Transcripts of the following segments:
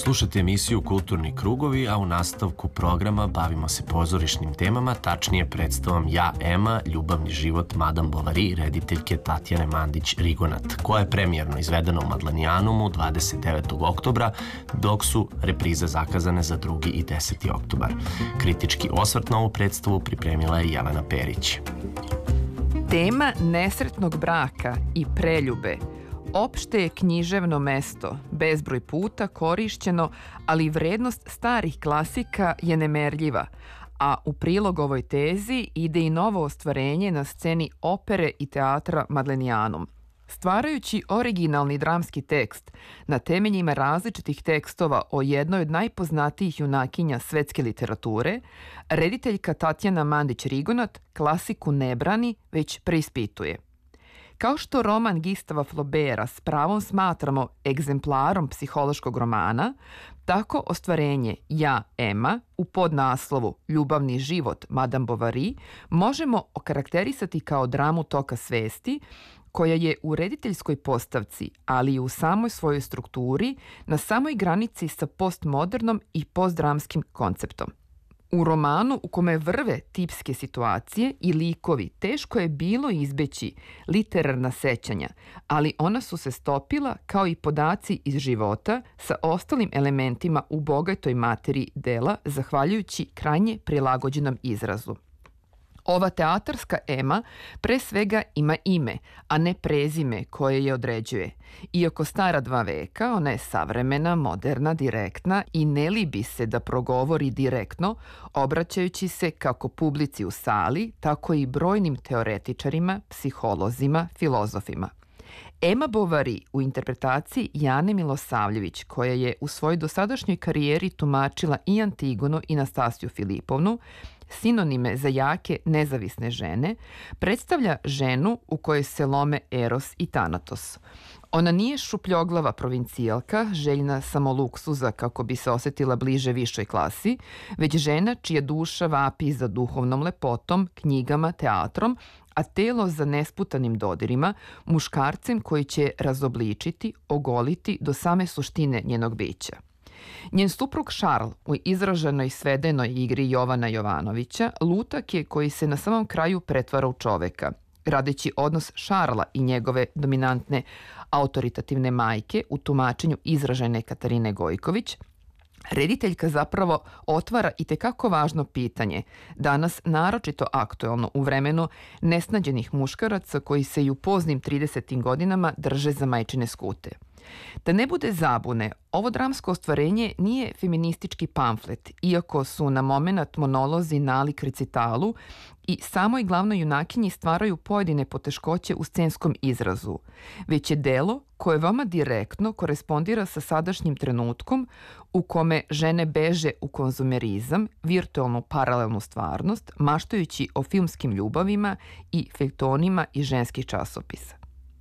Slušate emisiju Kulturni krugovi, a u nastavku programa bavimo se pozorišnim temama, tačnije predstavom Ja, Ema, ljubavni život Madame Bovary, rediteljke Tatjane Mandić-Rigonat, koja je premijerno izvedena u Madlanijanumu 29. oktobra, dok su reprize zakazane za 2. i 10. oktobar. Kritički osvrt na ovu predstavu pripremila je Jelena Perić. Tema nesretnog braka i preljube opšte je književno mesto, bezbroj puta korišćeno, ali vrednost starih klasika je nemerljiva, a u prilog ovoj tezi ide i novo ostvarenje na sceni opere i teatra Madlenijanum. Stvarajući originalni dramski tekst na temeljima različitih tekstova o jednoj od najpoznatijih junakinja svetske literature, rediteljka Tatjana Mandić-Rigonat klasiku ne brani, već preispituje. Kao što roman Gustava Flaubera s pravom smatramo egzemplarom psihološkog romana, tako ostvarenje Ja, Ema u podnaslovu Ljubavni život Madame Bovary možemo okarakterisati kao dramu toka svesti, koja je u rediteljskoj postavci, ali i u samoj svojoj strukturi, na samoj granici sa postmodernom i postdramskim konceptom. U romanu u kome vrve tipske situacije i likovi teško je bilo izbeći literarna sećanja, ali ona su se stopila kao i podaci iz života sa ostalim elementima u bogatoj materiji dela, zahvaljujući krajnje prilagođenom izrazu. Ova teatarska Ema pre svega ima ime, a ne prezime koje je određuje. Iako stara 2 veka, ona je savremena, moderna, direktna i ne libi se da progovori direktno, obraćajući se kako publici u sali, tako i brojnim teoretičarima, psiholozima, filozofima. Ema Bovary u interpretaciji Jane Milosavljević, koja je u svojoj dosadašnjoj karijeri tumačila i Antigonu i Nastasiju Filipovnu, sinonime za jake, nezavisne žene, predstavlja ženu u kojoj se lome Eros i Tanatos. Ona nije šupljoglava provincijalka, željna samo luksuza kako bi se osetila bliže višoj klasi, već žena čija duša vapi za duhovnom lepotom, knjigama, teatrom, a telo za nesputanim dodirima, muškarcem koji će razobličiti, ogoliti do same suštine njenog bića. Njen suprug Charles u izraženoj svedenoj igri Jovana Jovanovića lutak je koji se na samom kraju pretvara u čoveka. Radeći odnos Charlesa i njegove dominantne autoritativne majke u tumačenju izražene Katarine Gojković, rediteljka zapravo otvara i tekako važno pitanje, danas naročito aktuelno u vremenu nesnađenih muškaraca koji se i u poznim 30. godinama drže za majčine skute. Da ne bude zabune, ovo dramsko ostvarenje nije feministički pamflet, iako su na momenat monolozi nalik recitalu i samoj glavnoj junakinji stvaraju pojedine poteškoće u scenskom izrazu, već je delo koje veoma direktno korespondira sa sadašnjim trenutkom u kome žene beže u konzumerizam, virtualnu paralelnu stvarnost, maštajući o filmskim ljubavima i feljtonima iz ženskih časopisa.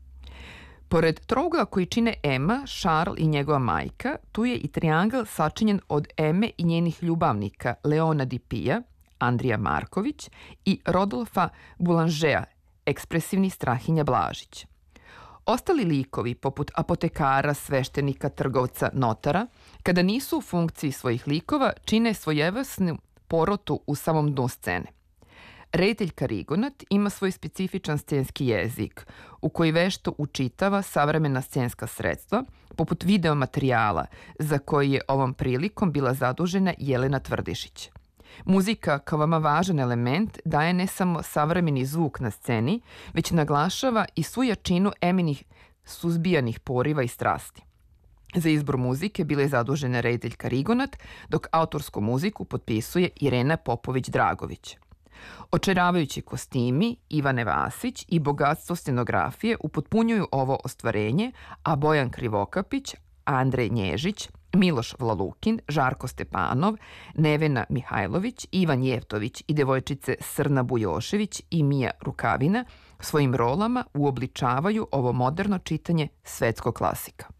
Pored trougla koji čine Ema, Charles i njegova majka, tu je i triangl sačinjen od Eme i njenih ljubavnika Leona Di Pija, Andrija Marković i Rodolfa Boulangea, ekspresivni Strahinja Blažić. Ostali likovi, poput apotekara, sveštenika, trgovca, notara, kada nisu u funkciji svojih likova, čine svojevrsnu porotu u samom dnu scene. Rediteljka Rigonat ima svoj specifičan scenski jezik u koji vešto učitava savremena scenska sredstva, poput videomaterijala za koji je ovom prilikom bila zadužena Jelena Tvrdišić. Muzika kao veoma važan element daje ne samo savremeni zvuk na sceni, već naglašava i svu jačinu Eminih suzbijanih poriva i strasti. Za izbor muzike bila je zadužena rediteljka Rigonat, dok autorsku muziku potpisuje Irena Popović-Dragović. Očaravajući kostimi, Ivane Vasić i bogatstvo scenografije upotpunjuju ovo ostvarenje, a Bojan Krivokapić, Andrej Nježić, Miloš Vlalukin, Žarko Stepanov, Nevena Mihajlović, Ivan Jevtović i devojčice Srna Bujošević i Mija Rukavina svojim rolama uobličavaju ovo moderno čitanje svetskog klasika.